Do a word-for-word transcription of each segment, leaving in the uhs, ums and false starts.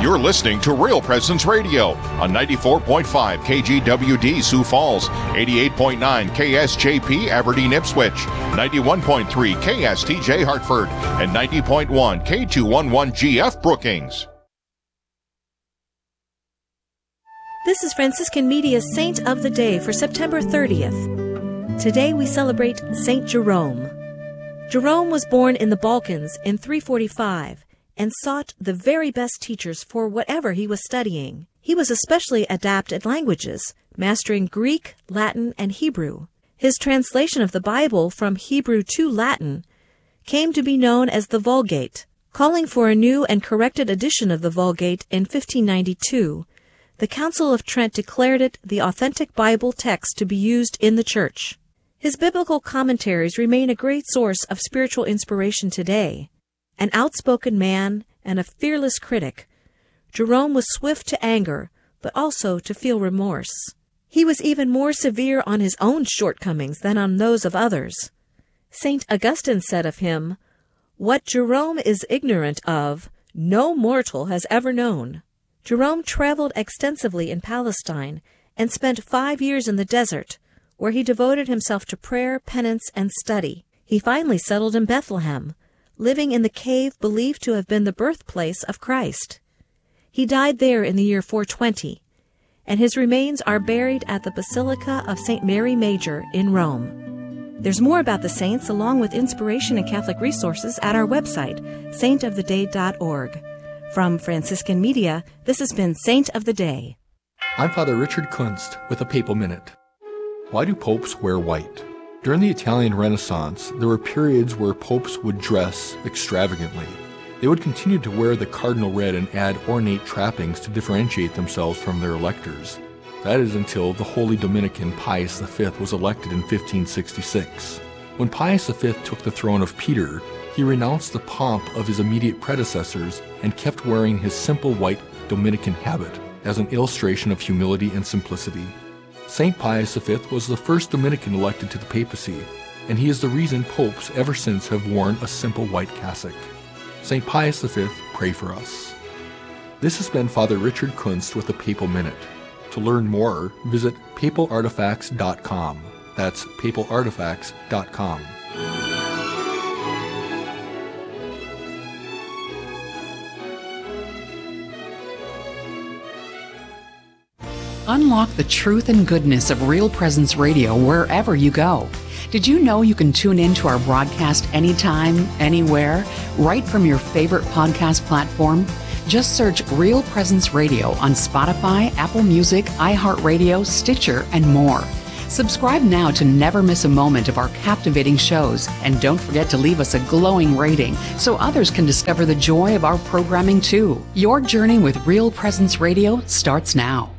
You're listening to Real Presence Radio on ninety-four point five K G W D Sioux Falls, eighty-eight point nine K S J P Aberdeen Ipswich, ninety-one point three K S T J Hartford, and ninety point one K two eleven G F Brookings. This is Franciscan Media's Saint of the Day for September thirtieth. Today we celebrate Saint Jerome. Jerome was born in the Balkans in three forty-five and sought the very best teachers for whatever he was studying. He was especially adept at languages, mastering Greek, Latin, and Hebrew. His translation of the Bible from Hebrew to Latin came to be known as the Vulgate. Calling for a new and corrected edition of the Vulgate in fifteen ninety-two, the Council of Trent declared it the authentic Bible text to be used in the Church. His biblical commentaries remain a great source of spiritual inspiration today. An outspoken man and a fearless critic, Jerome was swift to anger, but also to feel remorse. He was even more severe on his own shortcomings than on those of others. Saint Augustine said of him, "What Jerome is ignorant of, no mortal has ever known." Jerome traveled extensively in Palestine and spent five years in the desert, where he devoted himself to prayer, penance, and study. He finally settled in Bethlehem, living in the cave believed to have been the birthplace of Christ. He died there in the year four twenty, and his remains are buried at the Basilica of Saint Mary Major in Rome. There's more about the saints along with inspiration and Catholic resources at our website, saint of the day dot org. From Franciscan Media, this has been Saint of the Day. I'm Father Richard Kunst with a Papal Minute. Why do popes wear white? During the Italian Renaissance, there were periods where popes would dress extravagantly. They would continue to wear the cardinal red and add ornate trappings to differentiate themselves from their electors. That is until the Holy Dominican Pius the Fifth was elected in fifteen sixty-six. When Pius the Fifth took the throne of Peter, he renounced the pomp of his immediate predecessors and kept wearing his simple white Dominican habit as an illustration of humility and simplicity. Saint Pius the Fifth was the first Dominican elected to the papacy, and he is the reason popes ever since have worn a simple white cassock. Saint Pius the Fifth, pray for us. This has been Father Richard Kunst with the Papal Minute. To learn more, visit papal artifacts dot com. That's papal artifacts dot com. Unlock the truth and goodness of Real Presence Radio wherever you go. Did you know you can tune in to our broadcast anytime, anywhere, right from your favorite podcast platform? Just search Real Presence Radio on Spotify, Apple Music, iHeartRadio, Stitcher, and more. Subscribe now to never miss a moment of our captivating shows, and don't forget to leave us a glowing rating so others can discover the joy of our programming too. Your journey with Real Presence Radio starts now.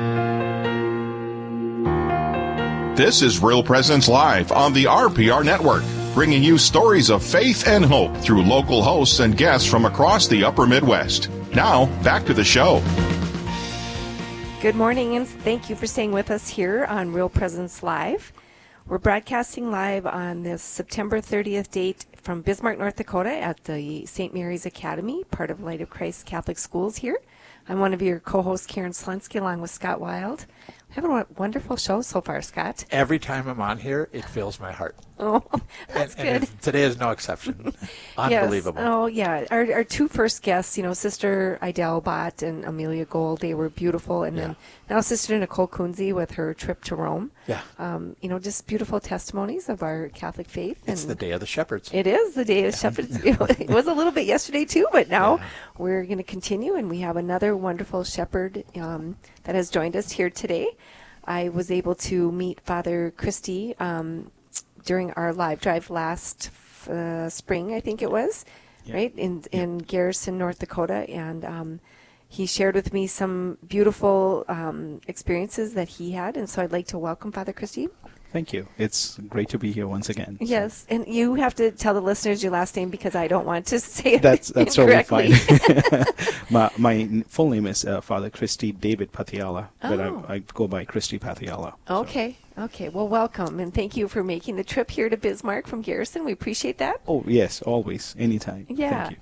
This is Real Presence Live on the R P R Network, bringing you stories of faith and hope through local hosts and guests from across the upper Midwest. Now, back to the show. Good morning, and thank you for staying with us here on Real Presence Live. We're broadcasting live on this September thirtieth date from Bismarck, North Dakota at the Saint Mary's Academy, part of Light of Christ Catholic Schools here. I'm one of your co-hosts, Karen Slensky, along with Scott Wild. We have a wonderful show so far, Scott. Every time I'm on here, it fills my heart. Oh, that's and, good. And today is no exception. Unbelievable. Yes. Oh, yeah. Our, our two first guests, you know, Sister Idel Bott and Amelia Gold, they were beautiful. And yeah. then now Sister Nicole Kunze with her trip to Rome. Yeah. Um, you know, just beautiful testimonies of our Catholic faith. It's and the Day of the Shepherds. It is the Day of the Shepherds. It was a little bit yesterday, too, but now yeah. we're going to continue, and we have another wonderful shepherd um, that has joined us here today. I was able to meet Father Christy um, during our live drive last uh, spring, I think it was, yeah. right, in in yeah. Garrison, North Dakota, and um, he shared with me some beautiful um, experiences that he had, and so I'd like to welcome Father Christy. Thank you. It's great to be here once again. Yes, so. And you have to tell the listeners your last name because I don't want to say it That's that's incorrectly. totally fine. my, my full name is uh, Father Christy David Patiala, oh. but I, I go by Christy Patiala. Okay, so. okay. Well, welcome, and thank you for making the trip here to Bismarck from Garrison. We appreciate that. Oh, yes, always, anytime. Yeah. Thank you.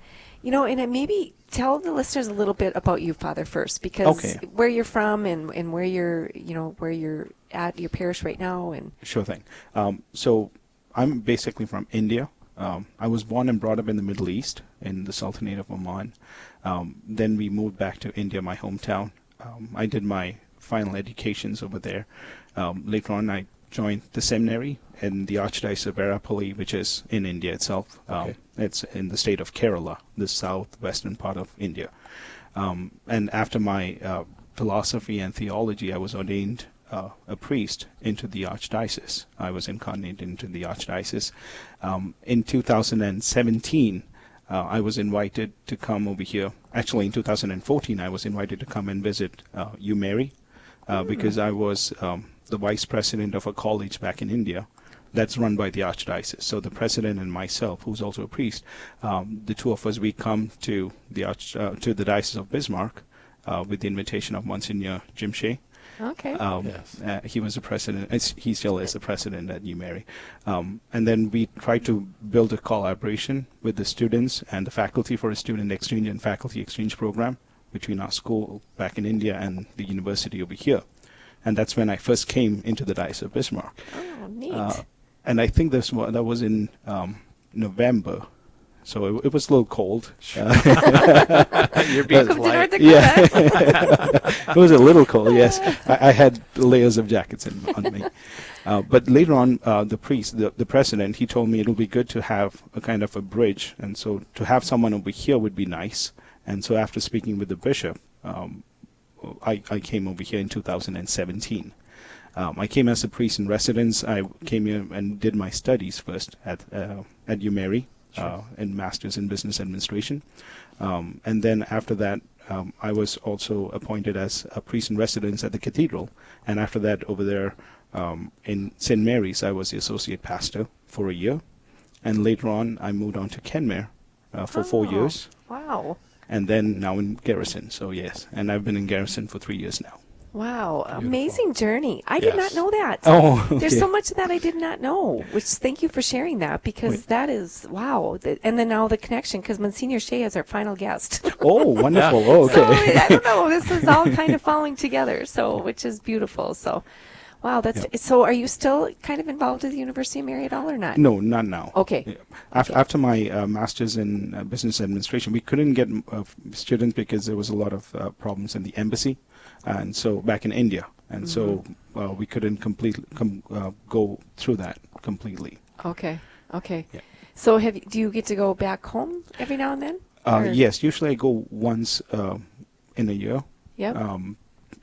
You know, and maybe tell the listeners a little bit about you, Father, first, because Okay. where you're from and, and where you're, you know, where you're at your parish right now. And Sure thing. Um, so I'm basically from India. Um, I was born and brought up in the Middle East, in the Sultanate of Oman. Um, then we moved back to India, my hometown. Um, I did my final educations over there. Um, later on, I joined the seminary in the Archdiocese of Erapuli, which is in India itself. Um, Okay. It's in the state of Kerala, the southwestern part of India. Um, and after my uh, philosophy and theology, I was ordained uh, a priest into the Archdiocese. I was incarnated into the Archdiocese. Um, in two thousand seventeen, uh, I was invited to come over here. Actually, in two thousand fourteen, I was invited to come and visit uh, U Mary, uh, because I was um, the vice president of a college back in India that's run by the Archdiocese. So the president and myself, who's also a priest, um, the two of us, we come to the Arch, uh, to the Diocese of Bismarck uh, with the invitation of Monsignor Jim Shea. okay. Um, Yes. uh, he was the president. It's, he still is the president at U Mary. Um, and then we try to build a collaboration with the students and the faculty for a student exchange and faculty exchange program between our school back in India and the university over here. And that's when I first came into the Diocese of Bismarck. Oh, neat. Uh, and I think this was, that was in um, November. So it, it was a little cold. Uh, You're being Welcome to North polite. Dakota. yeah, it was a little cold. Yes, I, I had layers of jackets in, on me. Uh, but later on, uh, the priest, the, the president, he told me it would be good to have a kind of a bridge, and so to have someone over here would be nice. And so after speaking with the bishop, um, I, I came over here in two thousand seventeen. Um, I came as a priest in residence. I came here and did my studies first at uh, at U Mary. Uh, and Masters in Business Administration. Um, and then after that, um, I was also appointed as a priest in residence at the cathedral. And after that, over there um, in Saint Mary's, I was the associate pastor for a year. And later on, I moved on to Kenmare uh, for four Oh, years. Wow. And then now in Garrison. So yes, and I've been in Garrison for three years now. Wow. Amazing journey. I did not Yes. know that. Oh, There's okay. so much that I did not know, which thank you for sharing that, because Wait. that is, wow. The- And then now the connection, because Monsignor Shea is our final guest. Oh, wonderful. Oh, okay. So I don't know. This is all kind of falling together, so which is beautiful. So, wow, that's Yeah. so. Are you still kind of involved with the University of Mary at all, or not? No, not now. Okay. Yeah. After, after my uh, master's in uh, business administration, we couldn't get uh, students because there was a lot of uh, problems in the embassy, and so back in India, and so uh, we couldn't complete com- uh, go through that completely. Okay. Okay. Yeah. So, have you, do you get to go back home every now and then? Uh, Or- yes, usually I go once uh, in a year. Yep. Um,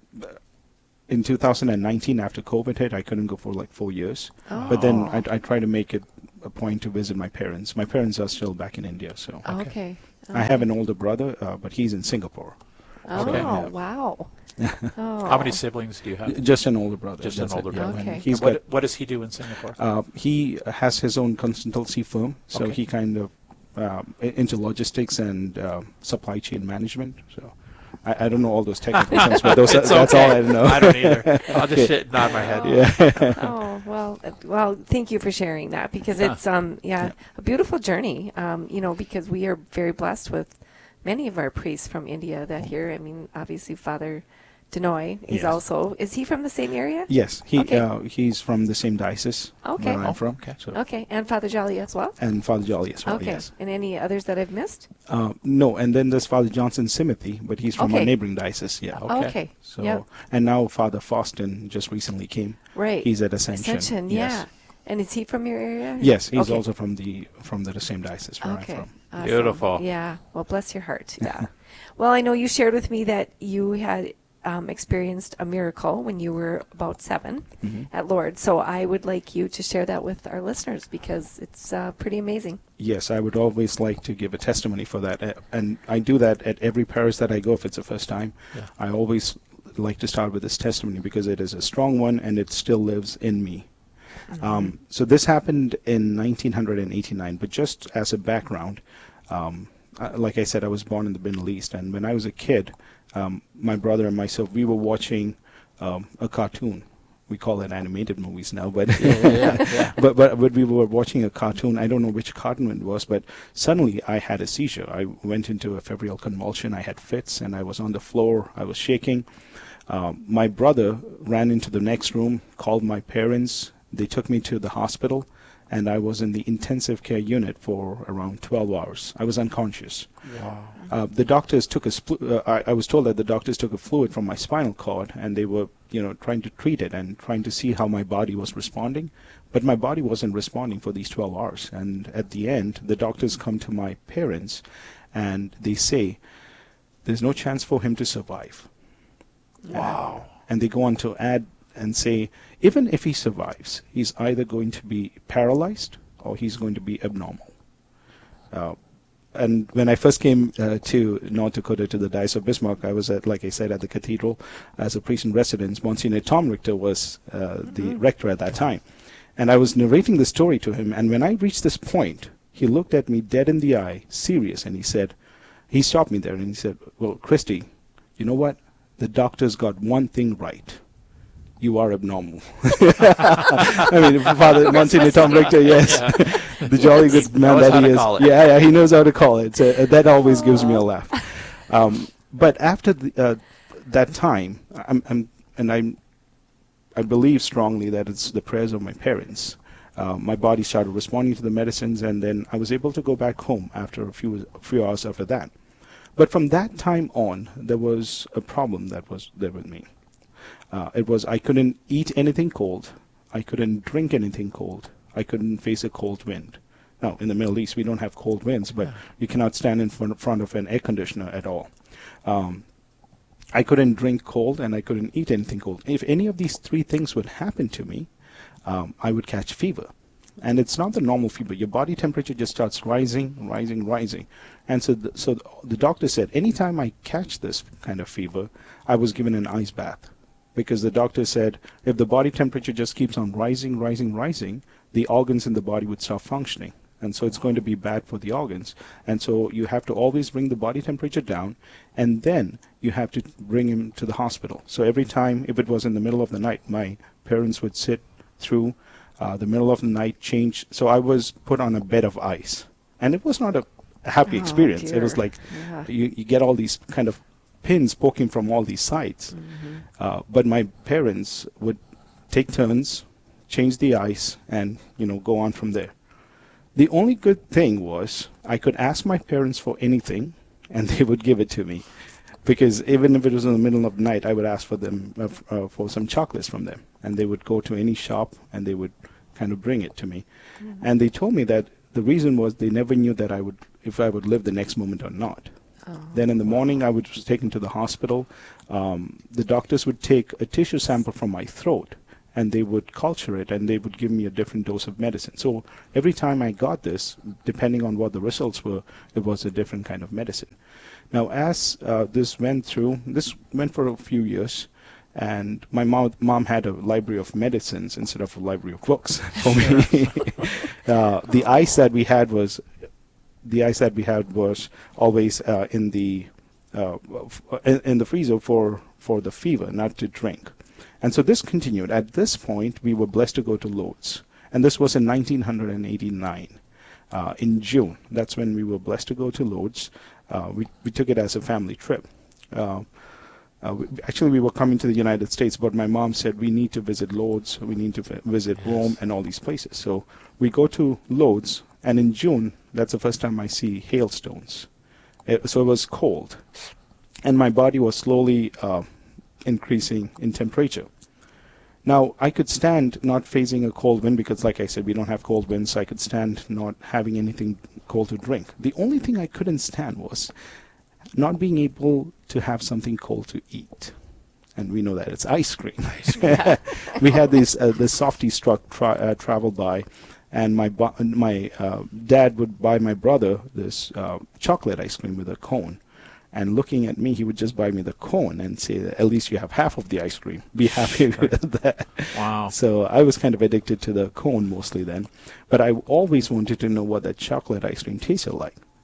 in two thousand nineteen, after COVID hit, I couldn't go for like four years. But then I, I try to make it a point to visit my parents. My parents are still back in India, so okay. okay. I have an older brother, uh, but he's in Singapore. Oh, Okay. Yeah. wow. Oh. How many siblings do you have? Just an older brother. Just an that's it, older yeah. brother. And Okay. He's what, got. what does he do in Singapore? Uh, he has his own consultancy firm, so Okay. he kind of um, i- into logistics and uh, supply chain management. So I, I don't know all those technical terms, but those are, It's that's okay. all I know. I don't either. I'll just sit, nod my head. Yeah. Oh, well, uh, well, thank you for sharing that, because Yeah. it's um yeah, Yeah. a beautiful journey. Um, you know, because we are very blessed with many of our priests from India that here. I mean, obviously Father Denoy is Yes. also. Is he from the same area? Yes, he Okay. uh, he's from the same diocese Okay. where I'm from. Okay. So, Okay, and Father Jolly as well. and Father Jolly as well. Okay, Yes. and any others that I've missed? Uh, no, and then there's Father Johnson Simothy, but he's from Okay. our neighboring diocese. Yeah. Okay. Okay. So Yep. and now Father Faustin just recently came. Right. He's at Ascension. Ascension, Yes. yeah. And is he from your area? Yes, he's Okay. also from the from the same diocese where Okay. I'm from. Awesome. Beautiful. Yeah. Well, bless your heart. Yeah. Well, I know you shared with me that you had um, experienced a miracle when you were about seven Mm-hmm. at Lourdes. So I would like you to share that with our listeners, because it's uh, pretty amazing. Yes, I would always like to give a testimony for that, uh, and I do that at every parish that I go if it's the first time. Yeah. I always like to start with this testimony because it is a strong one and it still lives in me. Um, so this happened in nineteen eighty-nine, but just as a background, um, uh, like I said, I was born in the Middle East, and when I was a kid, um, my brother and myself, we were watching um, a cartoon we call it animated movies now, but Yeah, yeah, yeah, yeah. but, but but we were watching a cartoon. I don't know which cartoon it was, but suddenly I had a seizure. I went into a febrile convulsion. I had fits, and I was on the floor. I was shaking. Um, my brother ran into the next room, called my parents. They took me to the hospital, and I was in the intensive care unit for around twelve hours. I was unconscious. Wow. Uh, the doctors took a. Spl- uh, I, I was told that the doctors took a fluid from my spinal cord, and they were, you know, trying to treat it and trying to see how my body was responding. But my body wasn't responding for these twelve hours. And at the end, the doctors come to my parents, and they say, "There's no chance for him to survive." Wow. And they go on to add and say, even if he survives, he's either going to be paralyzed or he's going to be abnormal. Uh, and when I first came uh, to North Dakota, to the Diocese of Bismarck, I was, at, like I said, at the cathedral as a priest in residence. Monsignor Tom Richter was uh, mm-hmm. the rector at that time. And I was narrating the story to him, and when I reached this point, he looked at me dead in the eye, serious, and he said, he stopped me there, and he said, "Well, Christy, you know what? The doctors got one thing right. You are abnormal." I mean, Father Monsignor Tom Richter, yes, yeah. The jolly good man knows that how he to is. call it. Yeah, yeah, he knows how to call it. So, uh, that always gives me a laugh. Um, but after the, uh, that time, I'm, I'm, and I'm, I believe strongly that it's the prayers of my parents. Uh, my body started responding to the medicines, and then I was able to go back home after a few a few hours after that. But from that time on, there was a problem that was there with me. Uh, it was I couldn't eat anything cold. I couldn't drink anything cold. I couldn't face a cold wind. Now, in the Middle East, we don't have cold winds, but you cannot stand in front, front of an air conditioner at all. Um, I couldn't drink cold, and I couldn't eat anything cold. If any of these three things would happen to me, um, I would catch fever. And it's not the normal fever. Your body temperature just starts rising, rising, rising. And so the, so the doctor said, anytime I catch this kind of fever, I was given an ice bath. Because the doctor said, if the body temperature just keeps on rising, rising, rising, the organs in the body would stop functioning. And so it's going to be bad for the organs. And so you have to always bring the body temperature down, and then you have to bring him to the hospital. So every time, if it was in the middle of the night, my parents would sit through uh, the middle of the night, change. So I was put on a bed of ice. And it was not a happy Oh, experience. dear. It was like Yeah. you, you get all these kind of pins poking from all these sides. Mm-hmm. Uh, but my parents would take turns, change the ice, and, you know, go on from there. The only good thing was I could ask my parents for anything, and they would give it to me. Because even if it was in the middle of the night, I would ask for them uh, f- uh, for some chocolates from them. And they would go to any shop, and they would kind of bring it to me. Mm-hmm. And they told me that the reason was they never knew that I would, if I would live the next moment or not. Oh. Then in the morning, I was taken to the hospital. Um, the doctors would take a tissue sample from my throat, and they would culture it, and they would give me a different dose of medicine. So every time I got this, depending on what the results were, it was a different kind of medicine. Now, as uh, this went through, this went for a few years, and my mom, mom had a library of medicines instead of a library of books for me. uh, the ice that we had was, the ice that we had was always uh, in the uh, in, in the freezer for for the fever, not to drink. And so this continued. At this point, we were blessed to go to Lourdes. And this was in nineteen eighty-nine, uh, in June. That's when we were blessed to go to Lourdes. Uh, we, we took it as a family trip. Uh, uh, we, actually, we were coming to the United States, but my mom said, we need to visit Lourdes, we need to v- visit yes. Rome, and all these places. So we go to Lourdes, and in June, that's the first time I see hailstones. It, so it was cold. And my body was slowly uh, increasing in temperature. Now, I could stand not facing a cold wind because, like I said, we don't have cold winds, so I could stand not having anything cold to drink. The only thing I couldn't stand was not being able to have something cold to eat. And we know that it's ice cream. Ice cream. We had this uh, this softy truck tra- uh, travel by, and my bu- my uh, dad would buy my brother this uh, chocolate ice cream with a cone. And looking at me, he would just buy me the cone and say, at least you have half of the ice cream. Be happy with that. Wow. So I was kind of addicted to the cone mostly then. But I always wanted to know what that chocolate ice cream tasted like.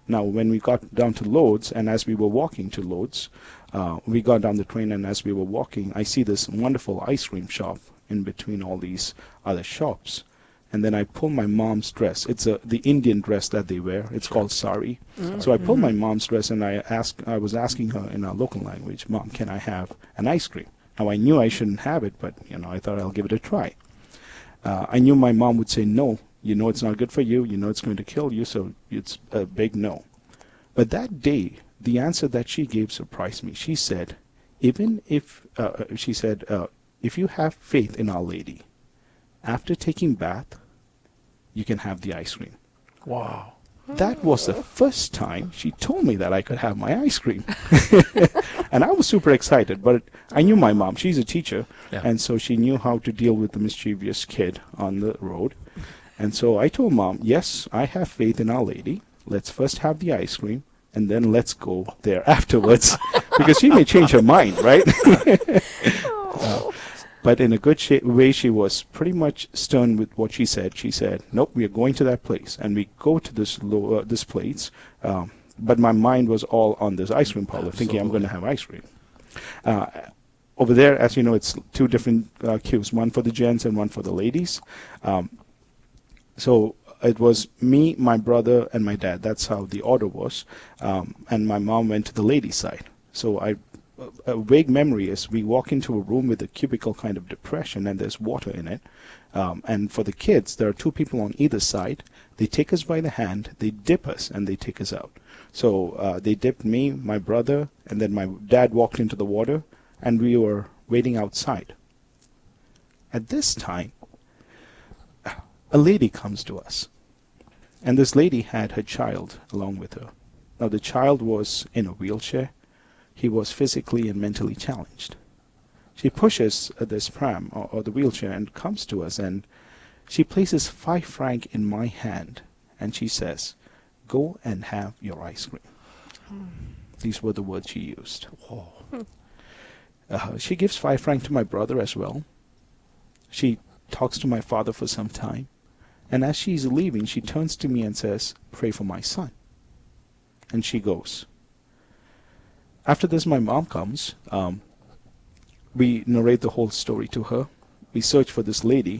Now, when we got down to Lourdes, and as we were walking to Lourdes, uh, we got down the train, and as we were walking, I see this wonderful ice cream shop in between all these other shops. And then I pull my mom's dress. It's a the Indian dress that they wear. It's called sari. Mm-hmm. So I pull my mom's dress, and I ask. I was asking her in our local language, "Mom, can I have an ice cream?" Now, I knew I shouldn't have it, but, you know, I thought I'll give it a try. Uh, I knew my mom would say no. You know it's not good for you. You know it's going to kill you, so it's a big no. But that day, the answer that she gave surprised me. She said, even if, uh, she said, uh, if you have faith in Our Lady, after taking bath, you can have the ice cream. Wow. That was the first time she told me that I could have my ice cream. And I was super excited, but I knew my mom. She's a teacher, yeah. and so she knew how to deal with the mischievous kid on the road. And so I told Mom, yes, I have faith in Our Lady. Let's first have the ice cream, and then let's go there afterwards. Because she may change her mind, right? uh, but in a good sh- way, she was pretty much stern with what she said. She said, nope, we are going to that place. And we go to this lo- uh, this place. Um, but my mind was all on this ice cream parlor, Absolutely. thinking I'm going to have ice cream. Uh, over there, as you know, it's two different uh, queues, one for the gents and one for the ladies. Um, so it was me, my brother, and my dad. That's how the order was. Um, and my mom went to the ladies' side. So I, a vague memory is we walk into a room with a cubicle kind of depression, and there's water in it. Um, and for the kids, there are two people on either side. They take us by the hand, they dip us, and they take us out. So uh, they dipped me, my brother, and then my dad walked into the water, and we were waiting outside. At this time, a lady comes to us, and this lady had her child along with her. Now, the child was in a wheelchair. He was physically and mentally challenged. She pushes uh, this pram or, or the wheelchair and comes to us, and she places five franc in my hand, and she says, go and have your ice cream. Hmm. These were the words she used. Whoa. Uh, she gives five franc to my brother as well. She talks to my father for some time, and as she's leaving, she turns to me and says, pray for my son. And she goes. After this, my mom comes. Um, we narrate the whole story to her. We search for this lady,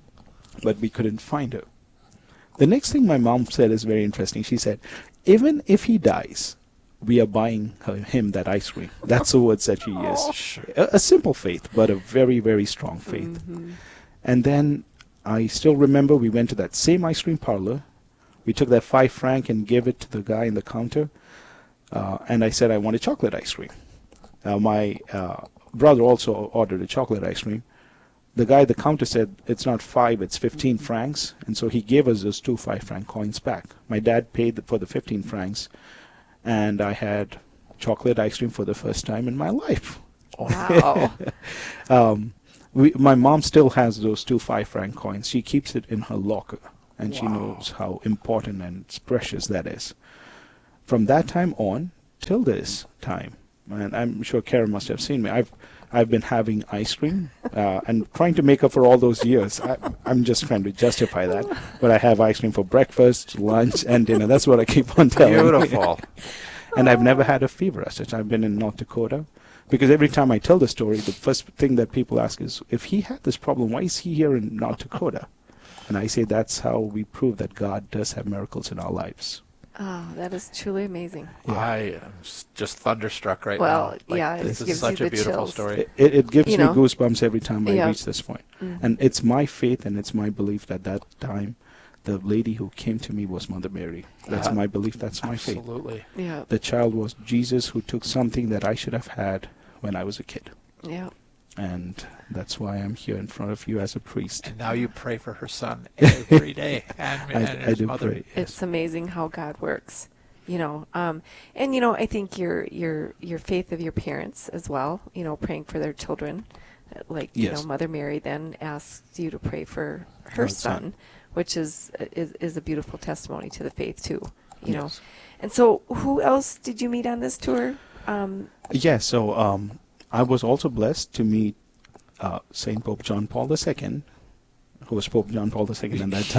but we couldn't find her. The next thing my mom said is very interesting. She said, even if he dies, we are buying her, him that ice cream. That's the words that she used. Sure. A, a simple faith, but a very, very strong faith. Mm-hmm. And then I still remember we went to that same ice cream parlor. We took that five franc and gave it to the guy in the counter. Uh, and I said I want a chocolate ice cream. Uh, my uh, brother also ordered a chocolate ice cream. The guy at the counter said it's not five, it's fifteen francs. And so he gave us those two five franc coins back. My dad paid for the fifteen francs. And I had chocolate ice cream for the first time in my life. Wow. um, we, my mom still has those two five franc coins. She keeps it in her locker. And wow. She knows how important and precious that is. From that time on till this time, and I'm sure Karen must have seen me, I've I've been having ice cream uh, and trying to make up for all those years. I, I'm just trying to justify that. But I have ice cream for breakfast, lunch, and dinner. That's what I keep on telling you. Beautiful. And I've never had a fever as such. I've been in North Dakota. Because every time I tell the story, the first thing that people ask is, if he had this problem, why is he here in North Dakota? And I say that's how we prove that God does have miracles in our lives. Oh, that is truly amazing. Yeah. I am just thunderstruck right well, now. Like, yeah, this it is gives such you a the beautiful chills. story. It, it gives you me know? goosebumps every time I yeah. reach this point. Mm-hmm. And it's my faith and it's my belief that that time the lady who came to me was Mother Mary. That's yeah. my belief. That's my faith. Absolutely. Yeah. The child was Jesus who took something that I should have had when I was a kid. Yeah. And that's why I'm here in front of you as a priest. And now you pray for her son every day. And, I, and I his do mother. pray. Yes. It's amazing how God works. You know, um, and you know, I think your your your faith of your parents as well. You know, praying for their children, like you yes. know, Mother Mary then asks you to pray for her, her son, son, which is is is a beautiful testimony to the faith too. You yes. know, and so who else did you meet on this tour? Um, yes, yeah, so um, I was also blessed to meet uh, Saint Pope John Paul the Second, who was Pope John Paul the Second at that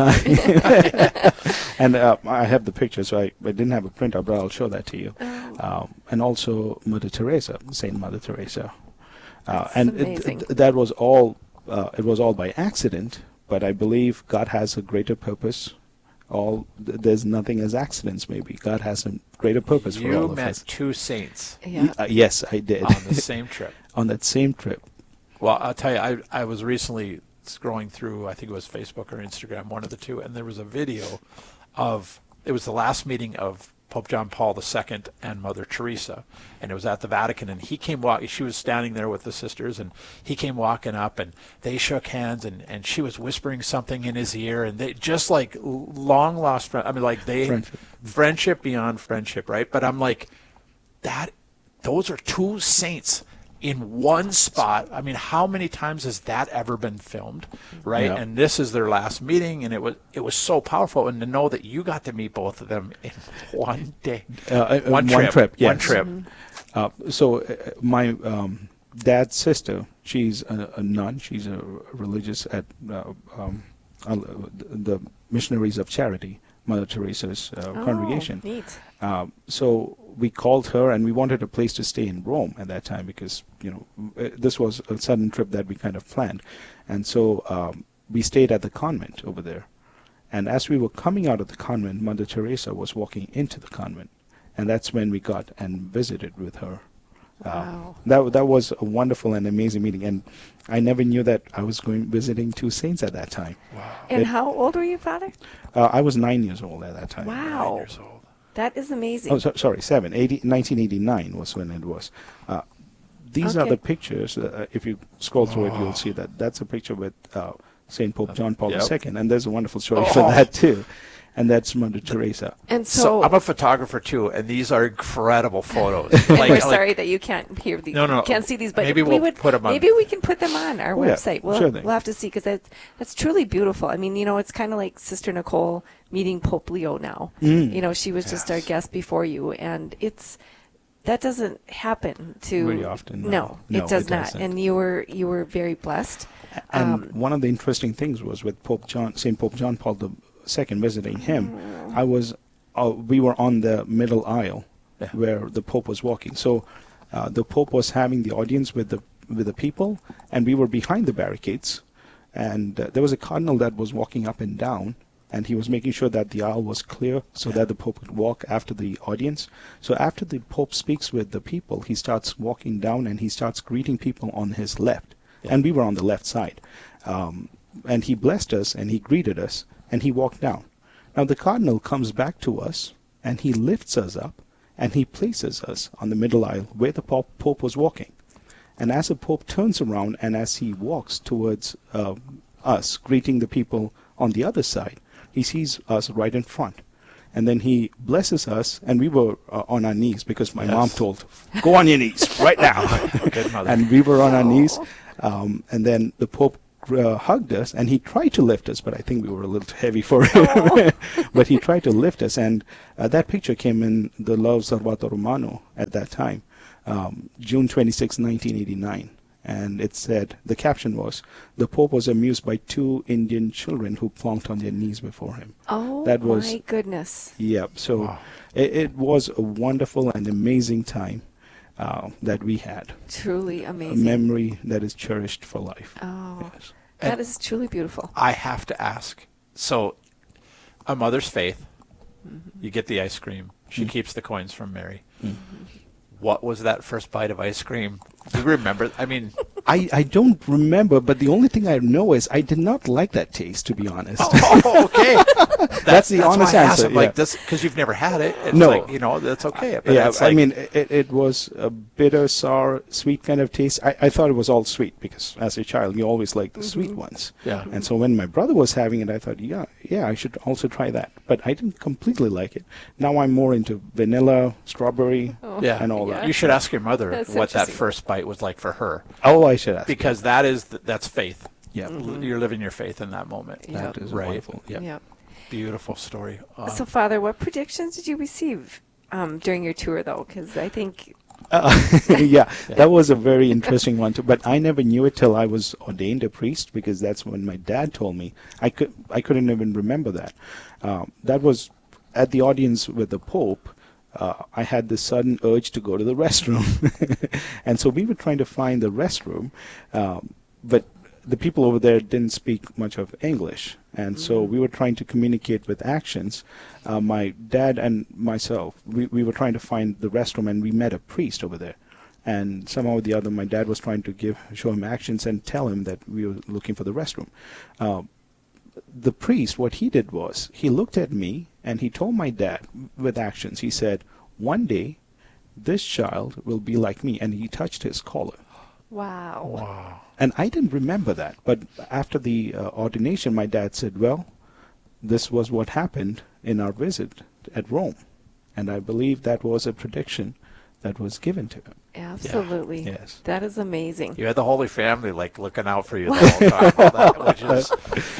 time. And uh, I have the picture, so I, I didn't have a printout, but I'll show that to you. Oh. Um, and also Mother Teresa, Saint Mother Teresa. Uh, That's and it, amazing. th- that was all, uh, it was all by accident, but I believe God has a greater purpose. All th- There's nothing as accidents, maybe. God has a greater purpose for all You of met us. two saints Yeah. Uh, yes, I did. on the same trip. On that same trip. Well, I'll tell you, I I was recently scrolling through, I think it was Facebook or Instagram, one of the two, and there was a video of, it was the last meeting of Pope John Paul the Second and Mother Teresa, and it was at the Vatican, and he came walking, she was standing there with the sisters, and he came walking up, and they shook hands, and, and she was whispering something in his ear, and they just like long lost friend. I mean, like they, Friendship. friendship beyond friendship, right? But I'm like, that, those are two saints in one spot. I mean, how many times has that ever been filmed, right? Yeah. And this is their last meeting, and it was it was so powerful. And to know that you got to meet both of them in one day, Uh, uh, one, one trip, trip, one yes. trip. Uh, so uh, my um, dad's sister, she's a, a nun. She's a religious at uh, um, uh, the Missionaries of Charity, Mother Teresa's uh, Oh, congregation. neat. Um, so we called her, and we wanted a place to stay in Rome at that time because, you know, uh, this was a sudden trip that we kind of planned. And so um, we stayed at the convent over there. And as we were coming out of the convent, Mother Teresa was walking into the convent. And that's when we got and visited with her. Wow. Uh, that that was a wonderful and amazing meeting. And I never knew that I was going visiting two saints at that time. And It- how old were you, Father? Uh, I was nine years old at that time. Wow. Nine years old. That is amazing. Oh, so, sorry, seven. eighty, nineteen eighty-nine was when it was. Uh, these are Okay. the pictures. Uh, if you scroll through it, you'll see that that's a picture with uh, Saint Pope John Paul Yep. the Second, and there's a wonderful story Oh. for that too. And that's Mother Teresa. And So, so, I'm a photographer too, and these are incredible photos. and Like- we're like- sorry that you can't hear these, No, no, can't see these, but maybe we we'll would put 'em on- maybe we can put them on our Oh, yeah, website. We'll sure thing. we'll have to see because that's that's truly beautiful. I mean, you know, it's kind of like Sister Nicole meeting Pope Leo now. Mm. You know, she was just our Yes. guest before you, and it's that doesn't happen to Very often, no. No, No, it does it not. doesn't. And you were you were very blessed. And Um, one of the interesting things was with Pope John, Saint Pope John Paul the Second visiting him. I was, uh, we were on the middle aisle, Yeah. where the Pope was walking. So, uh, the Pope was having the audience with the with the people, and we were behind the barricades. And uh, there was a cardinal that was walking up and down, and he was making sure that the aisle was clear so that the Pope could walk after the audience. So after the Pope speaks with the people, he starts walking down and he starts greeting people on his left. Yeah. And we were on the left side. Um, and he blessed us and he greeted us and he walked down. Now the cardinal comes back to us and he lifts us up and he places us on the middle aisle where the Pope, Pope was walking. And as the Pope turns around and as he walks towards uh, us, greeting the people on the other side, he sees us right in front. And then he blesses us, and we were uh, on our knees because my Yes. mom told, go on your knees right now. Good mother. And we were on our knees. Um, and then the Pope uh, hugged us, and he tried to lift us, but I think we were a little too heavy for him. But he tried to lift us, and uh, that picture came in the L'Osservatore Romano at that time, um, June twenty-sixth, nineteen eighty-nine. And it said, the caption was, the Pope was amused by two Indian children who plonked on their knees before him. oh that was- my goodness. Yeah, so Wow. it, it was a wonderful and amazing time uh, that we had. Truly A amazing. memory that is cherished for life. Oh, Yes. that And- is truly beautiful. I have to ask. So, a mother's faith. You get the ice cream. She Mm. keeps the coins from Mary. What was that first bite of ice cream? Do you remember? I mean, I, I don't remember, but the only thing I know is I did not like that taste, to be honest. oh, okay. That's, That's the honest why I asked answer, him, like yeah. this, because you've never had it. It's No. like, you know, that's okay. But Yeah, it's I like- mean, it, it was a bitter, sour, sweet kind of taste. I, I thought it was all sweet because as a child, you always like the sweet ones. Yeah. And so when my brother was having it, I thought, yeah, yeah, I should also try that. But I didn't completely like it. Now I'm more into vanilla, strawberry, yeah, and all Yeah. that. You should ask your mother That's what that interesting. first bite was like for her, Oh, I should ask. because that is th- that's faith. Yeah, L- You're living your faith in that moment. Yeah. that is Right. wonderful. Yeah. Yep. Beautiful story. Uh, So, Father, what predictions did you receive um, during your tour, though? Because I think Uh, yeah, that was a very interesting one too. But I never knew it till I was ordained a priest, because that's when my dad told me. I could I couldn't even remember that. Um, that was at the audience with the Pope. Uh, I had this sudden urge to go to the restroom, and so we were trying to find the restroom, um, but the people over there didn't speak much of English, and so we were trying to communicate with actions. Uh, my dad and myself, we, we were trying to find the restroom, and we met a priest over there. And somehow or the other, my dad was trying to give show him actions and tell him that we were looking for the restroom. Uh, the priest, what he did was, he looked at me, and he told my dad with actions, he said, "One day, this child will be like me," and he touched his collar. Wow. Wow. And I didn't remember that. But after the uh, ordination, my dad said, well, this was what happened in our visit at Rome. And I believe that was a prediction that was given to him. Absolutely. Yeah. Yes. That is amazing. You had the Holy Family like looking out for you the whole time. that, which is,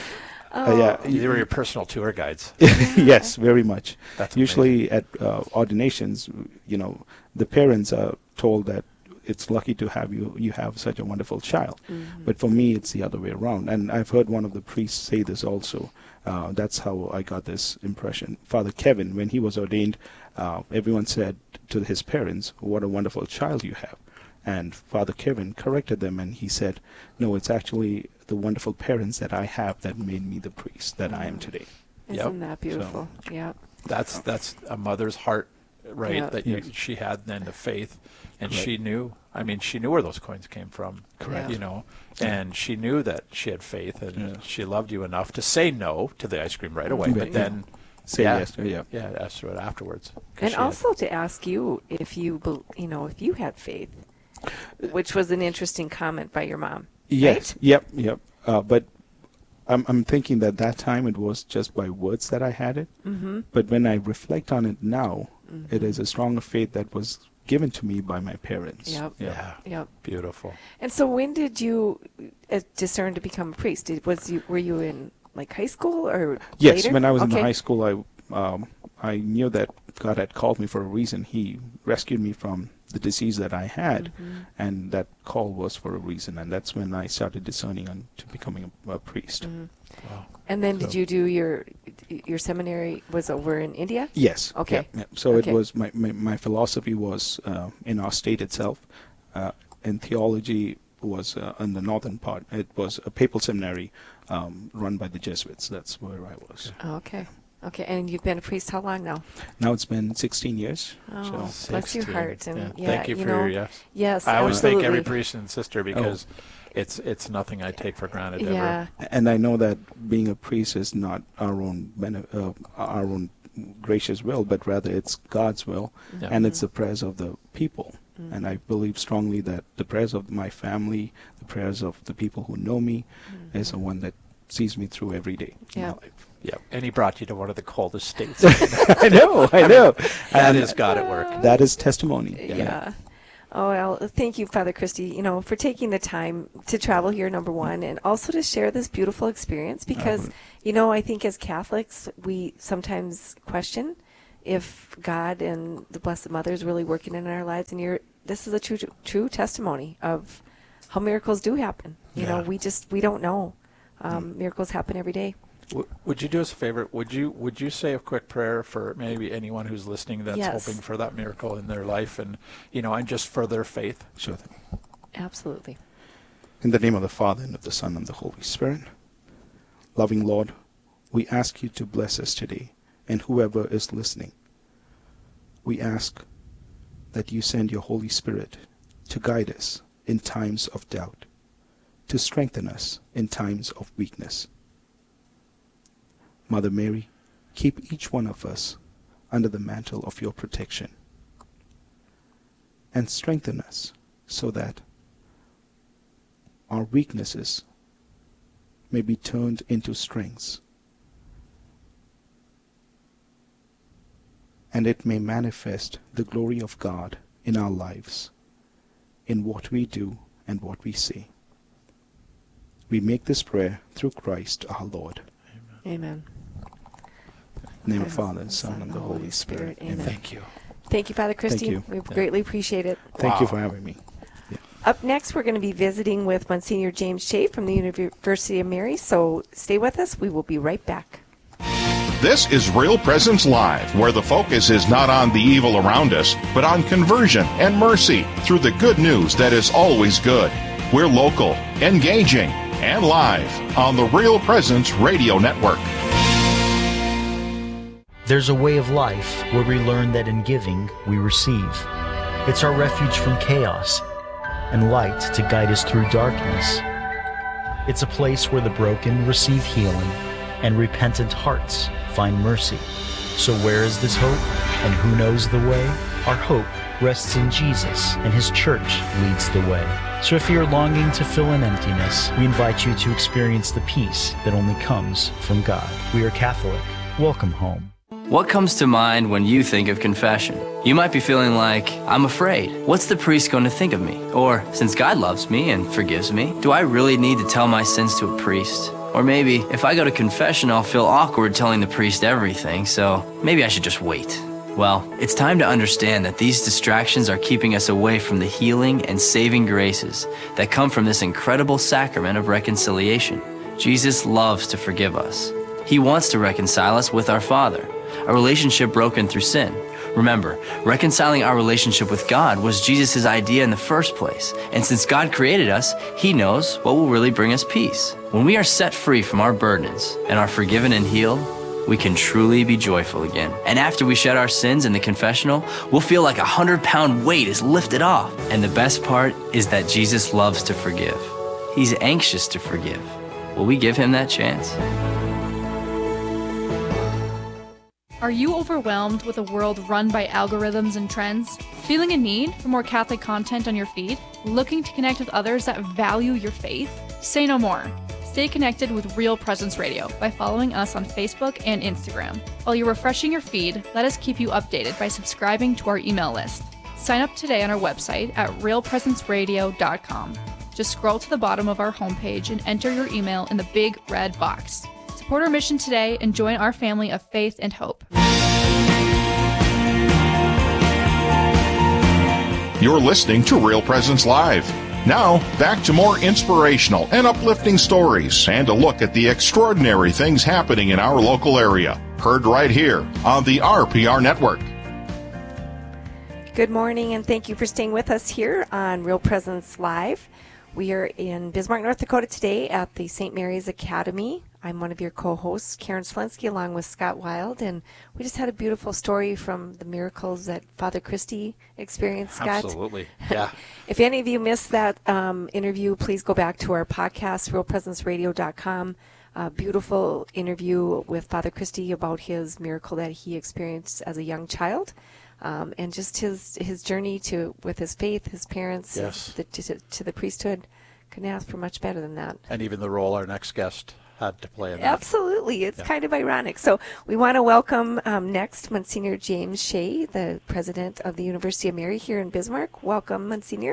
Uh, yeah. they were your personal tour guides. Yes, very much. That's Usually at uh, ordinations, you know, the parents are told that it's lucky to have you, you have such a wonderful child. Mm-hmm. But for me, it's the other way around. And I've heard one of the priests say this also. Uh, that's how I got this impression. Father Kevin, when he was ordained, uh, everyone said to his parents, "What a wonderful child you have." And Father Kevin corrected them, and he said, "No, it's actually the wonderful parents that I have that made me the priest that I am today." Isn't that beautiful? So- Yeah. That's that's a mother's heart, right? Yeah. That you, Yes. she had then the faith, and Correct. she knew. I mean, she knew where those coins came from. Correct. You know, and she knew that she had faith, and Yeah. she loved you enough to say no to the ice cream right away, Mhm. but Yeah. then Say yeah, yes, yeah. yeah, asked her it afterwards. 'Cause And she had- also to ask you if you, bel- you know, if you had faith, which was an interesting comment by your mom. Yes. Right? Yep. Yep. Uh, but I'm I'm thinking that that time it was just by words that I had it. Mm-hmm. But when I reflect on it now, it is a stronger faith that was given to me by my parents. Yep. yeah, Yep. beautiful. And so, when did you uh, discern to become a priest? Did, was you were you in like high school or Yes, later? when I was in Okay. high school, I um, I knew that God had called me for a reason. He rescued me from the disease that I had, Mm-hmm. and that call was for a reason. And that's when I started discerning on to becoming a, a priest. Mm-hmm. Wow. And then, did So- you do your your seminary was over in India? Yes. Okay. Yep, yep. So Okay. it was my, my my philosophy was uh, in our state itself, uh, and theology was uh, in the northern part. It was a papal seminary um, run by the Jesuits. That's where I was. Okay. Okay. And you've been a priest how long now? Now it's been sixteen years. Oh, So bless your sixteen. heart. And Yeah. yeah, Thank you, you for know, your yes. Yes, I always absolutely. thank every priest and sister because it's it's nothing I take for granted ever. Yeah. and I know that being a priest is not our own bene- uh, our own gracious will, but rather it's God's will, Yeah. and it's the prayers of the people. Mm-hmm. And I believe strongly that the prayers of my family, the prayers of the people who know me, is the one that sees me through every day in Yeah. my life. Yeah, and he brought you to one of the coldest states. I know, I know. That And is God at work. that is testimony. Yeah. Oh, well, thank you, Father Christy, you know, for taking the time to travel here, number one, and also to share this beautiful experience because, you know, I think as Catholics, we sometimes question if God and the Blessed Mother is really working in our lives, and you're, this is a true, true testimony of how miracles do happen. You know, Yeah. we just, we don't know. Um, miracles happen every day. W- Would you do us a favor? Would you would you say a quick prayer for maybe anyone who's listening that's Yes. hoping for that miracle in their life, and you know, and just for their faith? Sure thing. Absolutely. In the name of the Father, and of the Son, and the Holy Spirit. Loving Lord, we ask you to bless us today, and whoever is listening. We ask that you send your Holy Spirit to guide us in times of doubt, to strengthen us in times of weakness. Mother Mary, keep each one of us under the mantle of your protection, and strengthen us so that our weaknesses may be turned into strengths, and it may manifest the glory of God in our lives, in what we do and what we say. We make this prayer through Christ our Lord. Amen. In the name of the Father, Son, and the Holy Spirit. Amen. Thank you. Thank you, Father Christy. Thank you. We greatly appreciate it. Thank Wow. you for having me. Up next, we're going to be visiting with Monsignor James Shea from the University of Mary, so stay with us. We will be right back. This is Real Presence Live, where the focus is not on the evil around us, but on conversion and mercy through the good news that is always good. We're local, engaging, and live on the Real Presence Radio Network. There's a way of life where we learn that in giving, we receive. It's our refuge from chaos and light to guide us through darkness. It's a place where the broken receive healing and repentant hearts find mercy. So where is this hope, and who knows the way? Our hope rests in Jesus, and His church leads the way. So if you're longing to fill an emptiness, we invite you to experience the peace that only comes from God. We are Catholic. Welcome home. What comes to mind when you think of confession? You might be feeling like, I'm afraid. What's the priest going to think of me? Or, since God loves me and forgives me, do I really need to tell my sins to a priest? Or maybe, if I go to confession, I'll feel awkward telling the priest everything, so maybe I should just wait. Well, it's time to understand that these distractions are keeping us away from the healing and saving graces that come from this incredible sacrament of reconciliation. Jesus loves to forgive us. He wants to reconcile us with our Father, a relationship broken through sin. Remember, reconciling our relationship with God was Jesus' idea in the first place. And since God created us, He knows what will really bring us peace. When we are set free from our burdens and are forgiven and healed, we can truly be joyful again. And after we shed our sins in the confessional, we'll feel like a hundred-pound weight is lifted off. And the best part is that Jesus loves to forgive. He's anxious to forgive. Will we give Him that chance? Are you overwhelmed with a world run by algorithms and trends? Feeling a need for more Catholic content on your feed? Looking to connect with others that value your faith? Say no more. Stay connected with Real Presence Radio by following us on Facebook and Instagram. While you're refreshing your feed, let us keep you updated by subscribing to our email list. Sign up today on our website at real presence radio dot com. Just scroll to the bottom of our homepage and enter your email in the big red box. Support our mission today and join our family of faith and hope. You're listening to Real Presence Live. Now, back to more inspirational and uplifting stories and a look at the extraordinary things happening in our local area. Heard right here on the R P R Network. Good morning, and thank you for staying with us here on Real Presence Live. We are in Bismarck, North Dakota today at the Saint Mary's Academy. I'm one of your co-hosts, Karen Slensky, along with Scott Wild, and we just had a beautiful story from the miracles that Father Christy experienced, Scott. Absolutely, yeah. If any of you missed that um, interview, please go back to our podcast, real presence radio dot com. A beautiful interview with Father Christy about his miracle that he experienced as a young child. Um, and just his his journey to with his faith, his parents, yes. his, the, to, to the priesthood. Couldn't ask for much better than that. And even the role our next guest had to play in that. Absolutely. It's yeah. kind of ironic. So we want to welcome um, next Monsignor James Shea, the president of the University of Mary here in Bismarck. Welcome, Monsignor.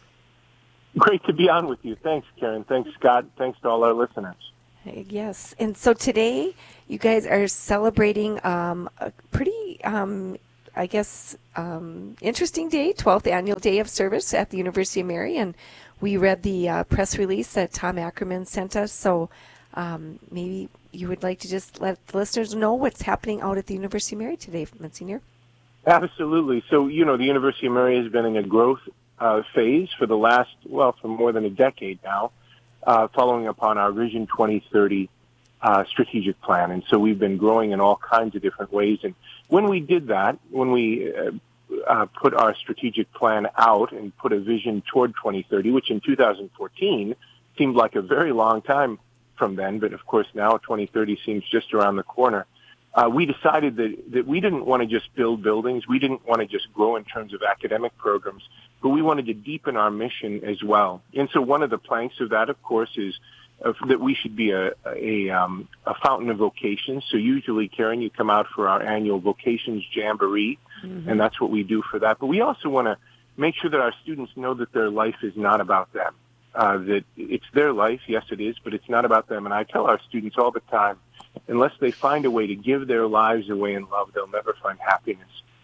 Great to be on with you. Thanks, Karen. Thanks, Scott. Thanks to all our listeners. Yes. And so today you guys are celebrating um, a pretty... Um, I guess, um, interesting day, twelfth annual day of service at the University of Mary, and we read the uh, press release that Tom Ackerman sent us, so um, maybe you would like to just let the listeners know what's happening out at the University of Mary today, Monsignor. Absolutely. So, you know, the University of Mary has been in a growth uh, phase for the last, well, for more than a decade now, uh, following upon our Vision twenty thirty uh, strategic plan, and so we've been growing in all kinds of different ways, and when we did that, when we uh, uh, put our strategic plan out and put a vision toward twenty thirty, which in two thousand fourteen seemed like a very long time from then, but of course now twenty thirty seems just around the corner, uh, we decided that, that we didn't want to just build buildings, we didn't want to just grow in terms of academic programs, but we wanted to deepen our mission as well. And so one of the planks of that, of course, is Uh, that we should be a a, um, a fountain of vocations. So usually, Karen, you come out for our annual Vocations Jamboree, mm-hmm. and that's what we do for that. But we also want to make sure that our students know that their life is not about them, uh, that it's their life, yes it is, but it's not about them. And I tell our students all the time, unless they find a way to give their lives away in love, they'll never find happiness.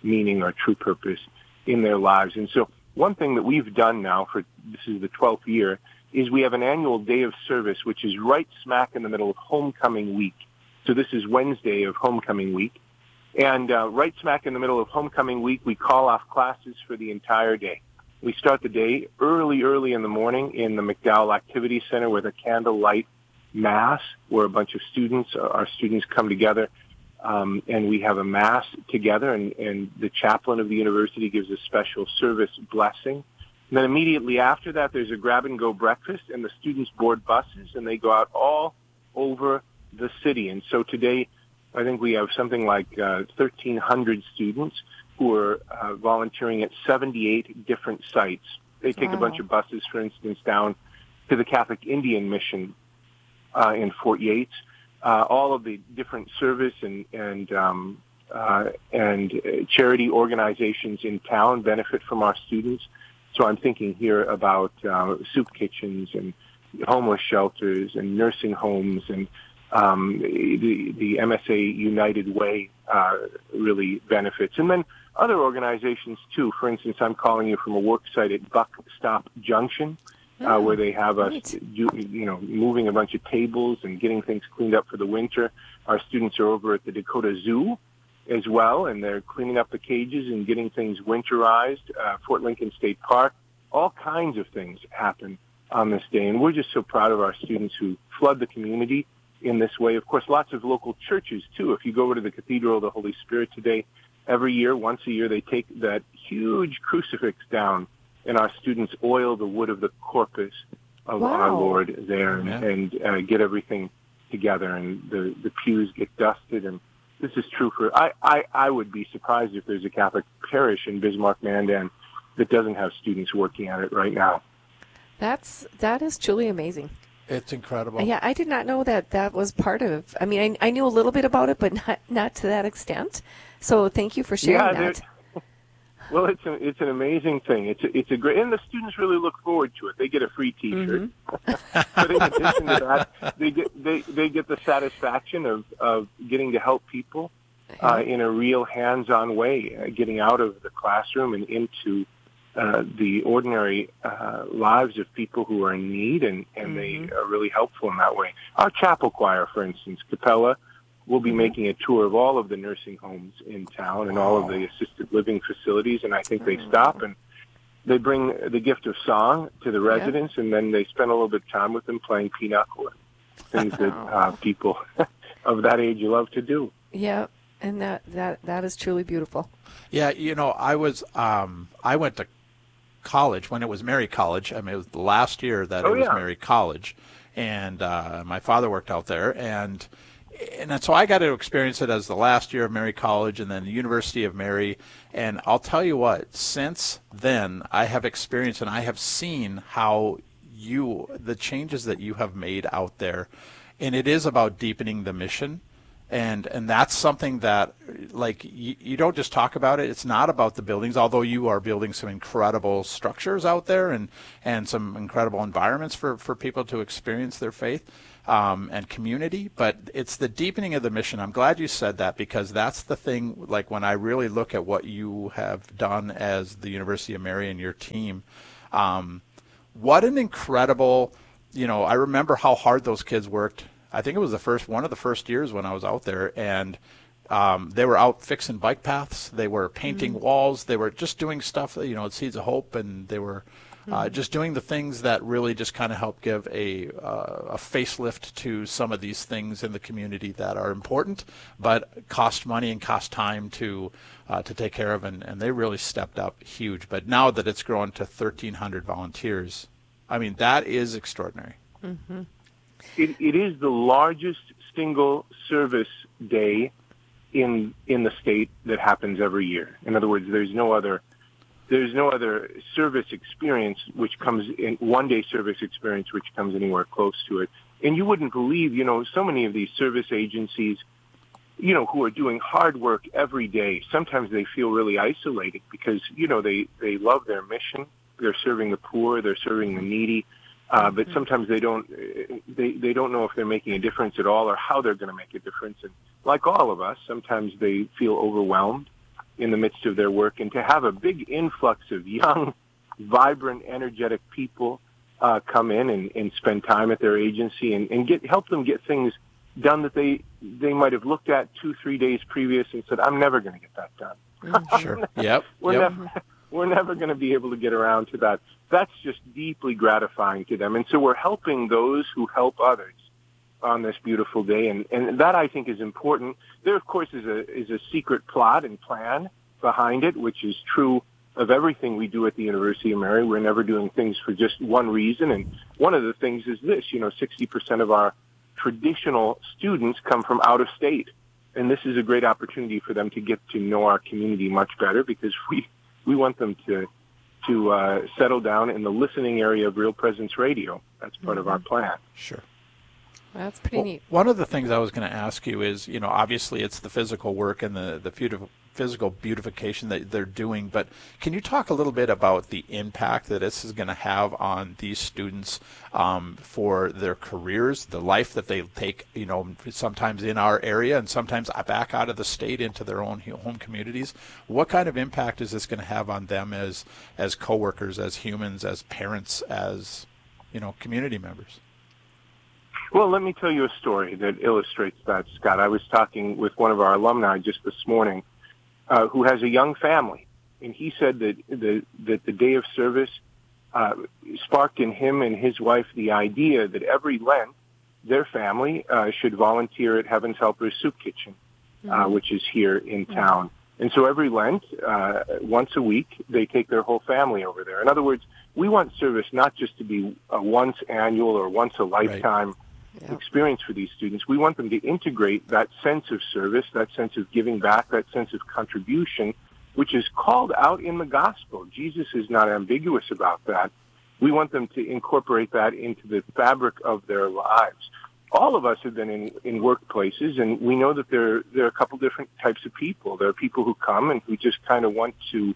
meaning or true purpose in their lives. And so one thing that we've done now for, this is the twelfth year, is we have an annual day of service, which is right smack in the middle of homecoming week. So this is Wednesday of homecoming week. And uh, right smack in the middle of homecoming week, we call off classes for the entire day. We start the day early, early in the morning in the McDowell Activity Center with a candlelight mass where a bunch of students, our students come together, um, and we have a mass together, and, and the chaplain of the university gives a special service blessing. And then immediately after that, there's a grab-and-go breakfast, and the students board buses, and they go out all over the city. And so today, I think we have something like uh, thirteen hundred students who are uh, volunteering at seventy-eight different sites. They take wow. a bunch of buses, for instance, down to the Catholic Indian Mission uh, in Fort Yates. Uh, all of the different service and and um, uh, and charity organizations in town benefit from our students. So I'm thinking here about uh, soup kitchens and homeless shelters and nursing homes, and um, the, the M S A United Way uh, really benefits. And then other organizations, too. For instance, I'm calling you from a work site at Buck Stop Junction, uh, where they have us, you, you know, moving a bunch of tables and getting things cleaned up for the winter. Our students are over at the Dakota Zoo as well, and they're cleaning up the cages and getting things winterized. Uh, Fort Lincoln State Park, all kinds of things happen on this day, and we're just so proud of our students who flood the community in this way. Of course, lots of local churches, too. If you go over to the Cathedral of the Holy Spirit today, every year, once a year, they take that huge crucifix down, and our students oil the wood of the corpus of wow. our Lord there and, yeah. and uh, get everything together, and the, the pews get dusted, and this is true for, I, I, I would be surprised if there's a Catholic parish in Bismarck-Mandan that doesn't have students working at it right now. That's, that is truly amazing. It's incredible. Yeah, I did not know that that was part of, I mean, I, I knew a little bit about it, but not, not to that extent. So thank you for sharing yeah, that. Well, it's a, it's an amazing thing. It's a, it's a great, and the students really look forward to it. They get a free T-shirt, mm-hmm. but in addition to that, they get they, they get the satisfaction of, of getting to help people uh, in a real hands-on way, uh, getting out of the classroom and into uh, the ordinary uh, lives of people who are in need, and, and mm-hmm. they are really helpful in that way. Our chapel choir, for instance, Capella, we'll be making a tour of all of the nursing homes in town and all of the assisted living facilities, and I think they stop and they bring the gift of song to the residents, yeah. and then they spend a little bit of time with them playing pinochle, things that uh, people of that age love to do. Yeah, and that, that, that is truly beautiful. Yeah, you know, I was um, I went to college when it was Mary College. I mean, it was the last year that oh, it was yeah. Mary College, and uh, my father worked out there, and And so I got to experience it as the last year of Mary College and then the University of Mary. And I'll tell you what, since then I have experienced and I have seen how you, the changes that you have made out there. And it is about deepening the mission. And and that's something that, like, you, you don't just talk about it. It's not about the buildings, although you are building some incredible structures out there and, and some incredible environments for, for people to experience their faith. Um, and community, but it's the deepening of the mission. I'm glad you said that, because that's the thing, like when I really look at what you have done as the University of Mary and your team, um, what an incredible, you know, I remember how hard those kids worked. I think it was the first, one of the first years when I was out there, and um, they were out fixing bike paths, they were painting mm-hmm. walls, they were just doing stuff, you know, at Seeds of Hope, and they were Uh, just doing the things that really just kind of help give a uh, a facelift to some of these things in the community that are important, but cost money and cost time to uh, to take care of, and, and they really stepped up huge. But now that it's grown to thirteen hundred volunteers, I mean, that is extraordinary. Mm-hmm. It, it is the largest single service day in in the state that happens every year. In other words, there's no other There's no other service experience which comes in, one-day service experience which comes anywhere close to it. And you wouldn't believe, you know, so many of these service agencies, you know, who are doing hard work every day, sometimes they feel really isolated because, you know, they, they love their mission. They're serving the poor, they're serving the needy, uh, but sometimes they don't, they, they don't know if they're making a difference at all or how they're going to make a difference. And like all of us, sometimes they feel overwhelmed in the midst of their work, and to have a big influx of young, vibrant, energetic people uh, come in and, and spend time at their agency and, and get help them get things done that they they might have looked at two, three days previous and said, "I'm never going to get that done." Mm-hmm. Sure. Yep. We're yep. never we're never going to be able to get around to that. That's just deeply gratifying to them, and so we're helping those who help others on this beautiful day, and, and that I think is important. There, of course, is a is a secret plot and plan behind it, which is true of everything we do at the University of Mary. We're never doing things for just one reason, and one of the things is this: you know, sixty percent of our traditional students come from out of state, and this is a great opportunity for them to get to know our community much better, because we we want them to to uh, settle down in the listening area of Real Presence Radio. That's part mm-hmm. of our plan. Sure. That's pretty well, neat. One of the things I was going to ask you is, you know, obviously it's the physical work and the, the beautiful, physical beautification that they're doing, but can you talk a little bit about the impact that this is going to have on these students um, for their careers, the life that they take, you know, sometimes in our area and sometimes back out of the state into their own home communities? What kind of impact is this going to have on them as, as coworkers, as humans, as parents, as, you know, community members? Well, let me tell you a story that illustrates that, Scott. I was talking with one of our alumni just this morning uh, who has a young family, and he said that the, that the day of service uh, sparked in him and his wife the idea that every Lent their family uh, should volunteer at Heaven's Helpers Soup Kitchen, uh, mm-hmm. which is here in mm-hmm. town. And so every Lent, uh, once a week, they take their whole family over there. In other words, we want service not just to be a once annual or once a lifetime right. Yeah. experience for these students. We want them to integrate that sense of service, that sense of giving back, that sense of contribution, which is called out in the gospel. Jesus is not ambiguous about that. We want them to incorporate that into the fabric of their lives. All of us have been in, in workplaces, and we know that there, there are a couple different types of people. There are people who come and who just kind of want to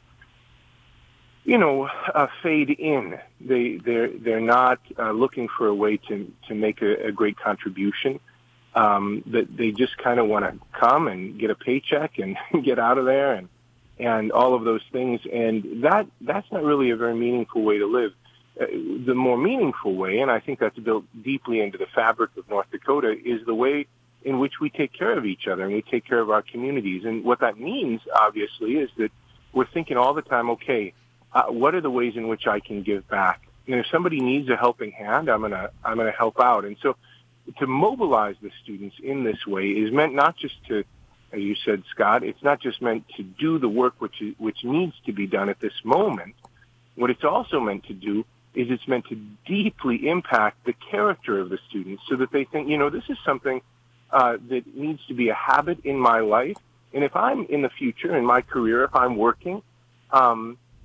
you know, uh, fade in. They they're they're not uh, looking for a way to to make a, a great contribution. Um, that they just kind of want to come and get a paycheck and get out of there, and and all of those things. And that that's not really a very meaningful way to live. Uh, the more meaningful way, and I think that's built deeply into the fabric of North Dakota, is the way in which we take care of each other and we take care of our communities. And what that means, obviously, is that we're thinking all the time, okay, Uh, what are the ways in which I can give back? And if somebody needs a helping hand, I'm gonna I'm gonna help out. And so, to mobilize the students in this way is meant not just to, as you said, Scott, it's not just meant to do the work which is, which needs to be done at this moment. What it's also meant to do is it's meant to deeply impact the character of the students, so that they think, you know, this is something uh, that needs to be a habit in my life. And if I'm in the future in my career, if I'm working. Um,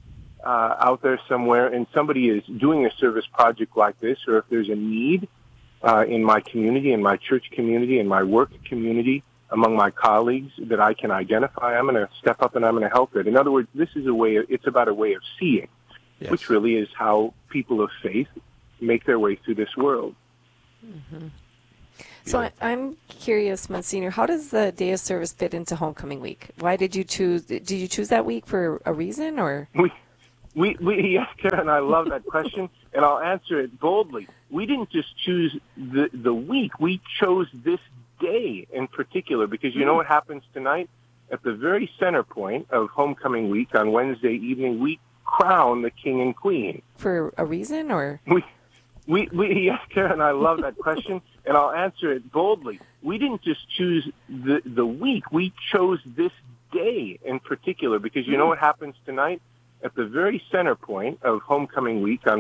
Uh, out there somewhere, and somebody is doing a service project like this, or if there's a need uh, in my community, in my church community, in my work community, among my colleagues that I can identify, I'm going to step up and I'm going to help it. In other words, this is a way, of, it's about a way of seeing, yes. which really is how people of faith make their way through this world. Mm-hmm. So I, I'm curious, Monsignor, how does the day of service fit into homecoming week? Why did you choose, did you choose that week for a reason, or? We, We, we, yes, Karen, I love that question, and I'll answer it boldly. We didn't just choose the, the week. We chose this day in particular, because you know what happens tonight? At the very center point of homecoming week on Wednesday evening, we crown the king and queen. For a reason, or? We, we, we yes, Karen, I love that question, and I'll answer it boldly. We didn't just choose the, the week. We chose this day in particular, because you know what happens tonight? At the very center point of homecoming week on